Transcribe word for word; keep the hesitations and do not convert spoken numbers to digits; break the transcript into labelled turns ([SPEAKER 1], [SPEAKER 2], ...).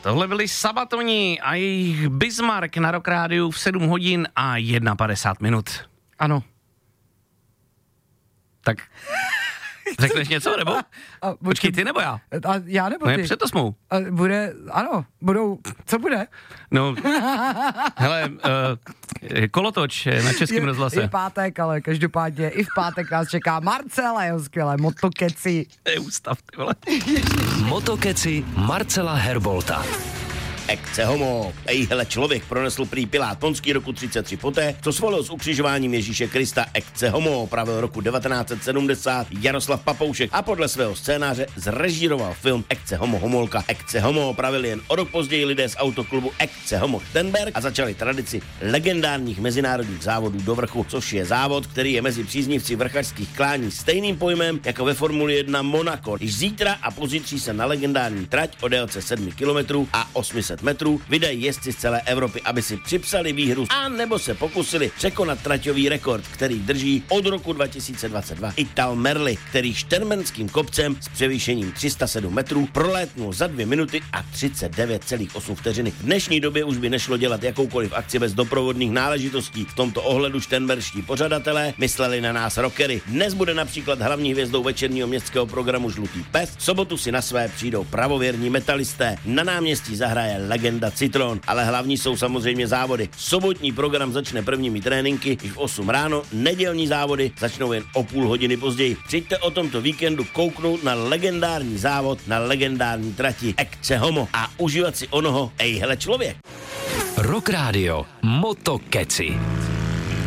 [SPEAKER 1] Tohle byli Sabatoni a jejich Bismarck na Rock Rádiu v sedm hodin a padesát jedna minut.
[SPEAKER 2] Ano.
[SPEAKER 1] Tak řekneš něco, nebo? A, Počkej, ty nebo já?
[SPEAKER 2] A já nebo ty?
[SPEAKER 1] No před osmou.
[SPEAKER 2] A bude, ano, budou, co bude?
[SPEAKER 1] No, hele, uh, kolotoč na Českém rozhlase.
[SPEAKER 2] Je pátek, ale každopádně i v pátek nás čeká Marcela, jeho skvělé motokeci.
[SPEAKER 1] Je ústav, ty vole.
[SPEAKER 3] Motokeci Marcela Herbolta.
[SPEAKER 4] Ekce homo. Ejhle člověk pronesl prý Pilát Ponský roku třicet tři poté, co svolil s ukřižováním Ježíše Krista. Ekce homo pravil roku devatenáct set sedmdesát Jaroslav Papoušek a podle svého scénáře zrežíroval film Ekce homo homolka. Ekce homo pravili jen o rok později lidé z autoklubu Ekce homo Šternberk a začali tradici legendárních mezinárodních závodů do vrchu, což je závod, který je mezi příznivci vrchařských klání stejným pojmem jako ve Formuli jedna Monaco. Již zítra a pozítří se na legendární trať o délce sedm kilometrů a osm set metrů vydají jezdci z celé Evropy, aby si připsali výhru a nebo se pokusili překonat traťový rekord, který drží od roku dva tisíce dvacet dva Ital Merli, který šternberským kopcem s převýšením tři sta sedm metrů prolétnul za dvě minuty a třicet devět celá osm vteřiny. V dnešní době už by nešlo dělat jakoukoliv akci bez doprovodných náležitostí. V tomto ohledu šternberští pořadatelé mysleli na nás rockery. Dnes bude například hlavní hvězdou večerního městského programu Žlutý pes. V sobotu si na své přijdou pravověrní metalisté. Na náměstí zahraje legenda Citron, ale hlavní jsou samozřejmě závody. Sobotní program začne prvními tréninky již v osm ráno, nedělní závody začnou jen o půl hodiny později. Přijďte o tomto víkendu kouknout na legendární závod na legendární trati Ekce homo a užívat si onoho ejhle člověk.
[SPEAKER 3] Rock Radio Motokeci.